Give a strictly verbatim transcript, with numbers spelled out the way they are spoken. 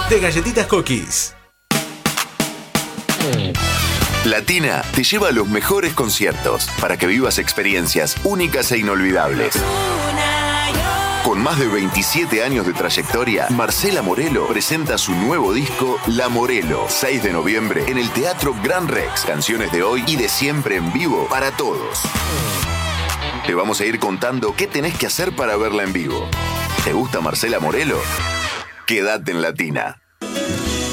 de Galletitas Cookies. Latina te lleva a los mejores conciertos para que vivas experiencias únicas e inolvidables. Con más de veintisiete años de trayectoria, Marcela Morelo presenta su nuevo disco La Morelo, seis de noviembre en el Teatro Gran Rex. Canciones de hoy y de siempre en vivo para todos. Te vamos a ir contando qué tenés que hacer para verla en vivo. ¿Te gusta Marcela Morelo? Quédate en Latina.